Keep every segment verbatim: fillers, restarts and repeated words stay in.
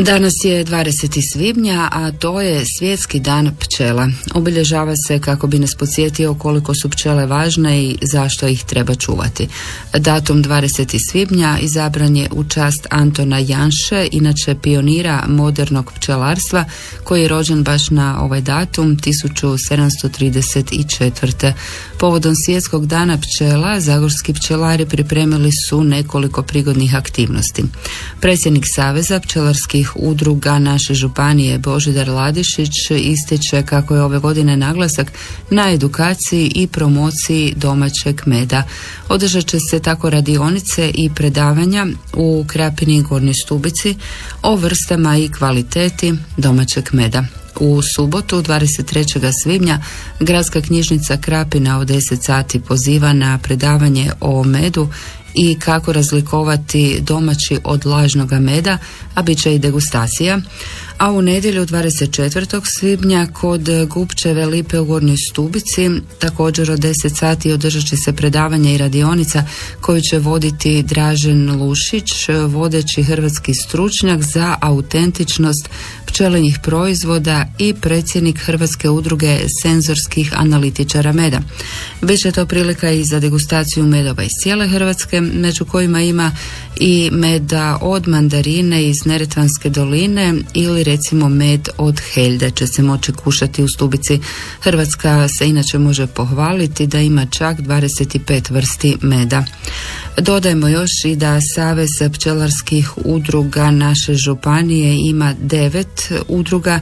Danas je dvadesetog svibnja, a to je Svjetski dan pčela. Obilježava se kako bi nas podsjetio koliko su pčele važne i zašto ih treba čuvati. Datum dvadesetog svibnja izabran je u čast Antona Janše, inače pionira modernog pčelarstva, koji je rođen baš na ovaj datum tisuću sedamsto trideset četvrte. Povodom Svjetskog dana pčela, zagorski pčelari pripremili su nekoliko prigodnih aktivnosti. Predsjednik Saveza pčelarskih udruga naše županije Božidar Ladišić ističe kako je ove godine naglasak na edukaciji i promociji domaćeg meda. Održat će se tako radionice i predavanja u Krapini i Gornjoj Stubici o vrstama i kvaliteti domaćeg meda. U subotu dvadeset trećeg svibnja Gradska knjižnica Krapina od deset sati poziva na predavanje o medu i kako razlikovati domaći od lažnoga meda, a bit će i degustacija. A u nedjelju dvadeset četvrtog svibnja kod Gupčeve lipe u Gornjoj Stubici također od deset sati održat će se predavanje i radionica koju će voditi Dražen Lušić, vodeći hrvatski stručnjak za autentičnost pčelinjih proizvoda i predsjednik Hrvatske udruge senzorskih analitičara meda. Biće to prilika i za degustaciju medova iz cijele Hrvatske, među kojima ima i meda od mandarine iz Neretvanske doline ili recimo med od Helde će se moći kušati u Stubici. Hrvatska se inače može pohvaliti da ima čak dvadeset pet vrsti meda. Dodajmo još i da Savez pčelarskih udruga naše županije ima devet udruga,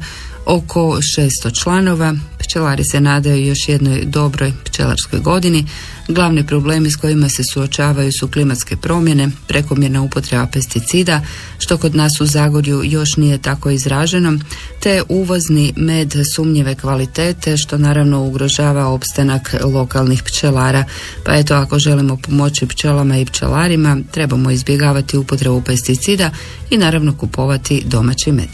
oko šesto članova. Pčelari se nadaju još jednoj dobroj pčelarskoj godini. Glavni problemi s kojima se suočavaju su klimatske promjene, prekomjerna upotreba pesticida, što kod nas u Zagorju još nije tako izraženo, te uvozni med sumnjive kvalitete, što naravno ugrožava opstanak lokalnih pčelara. Pa eto, ako želimo pomoći pčelama i pčelarima, trebamo izbjegavati upotrebu pesticida i naravno kupovati domaći med.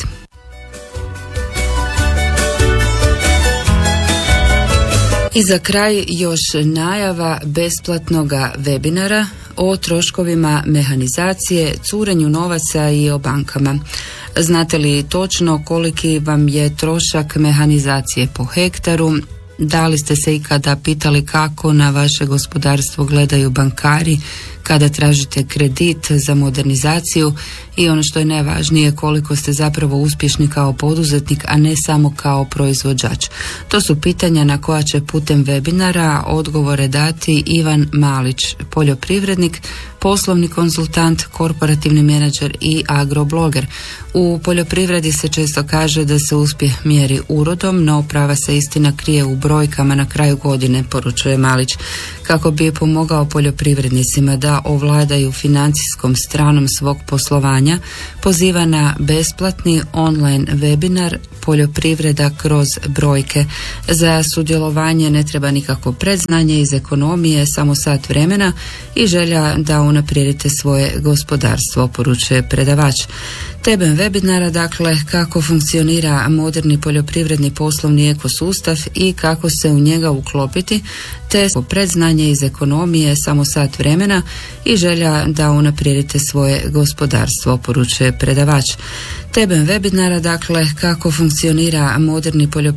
I za kraj još najava besplatnog webinara o troškovima mehanizacije, curenju novaca i o bankama. Znate li točno koliki vam je trošak mehanizacije po hektaru? Da li ste se ikada pitali kako na vaše gospodarstvo gledaju bankari kada tražite kredit za modernizaciju i ono što je najvažnije, koliko ste zapravo uspješni kao poduzetnik, a ne samo kao proizvođač? To su pitanja na koja će putem webinara odgovore dati Ivan Malić, poljoprivrednik, poslovni konzultant, korporativni menadžer i agrobloger. U poljoprivredi se često kaže da se uspjeh mjeri urodom, no prava se istina krije u brojkama na kraju godine, poručuje Malić. Kako bi pomogao poljoprivrednicima da ovladaju financijskom stranom svog poslovanja, poziva na besplatni online webinar Poljoprivreda kroz brojke. Za sudjelovanje ne treba nikako predznanje iz ekonomije, samo sat vremena i želja da unaprijedite svoje gospodarstvo, poručuje predavač. Temeljem webinara, dakle, kako funkcionira moderni poljoprivredni poslovni ekosustav i kako se u njega uklopiti, te predznanje iz ekonomije, samo sat vremena i želja da unaprijedite svoje gospodarstvo, poručuje predavač. Temeljem webinara, dakle, kako funkcionira moderni poljoprivredni